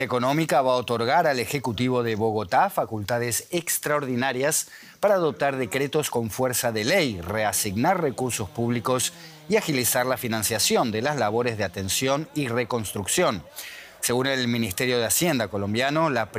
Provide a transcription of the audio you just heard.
Económica va a otorgar al Ejecutivo de Bogotá facultades extraordinarias para adoptar decretos con fuerza de ley, reasignar recursos públicos y agilizar la financiación de las labores de atención y reconstrucción. Según el Ministerio de Hacienda colombiano, la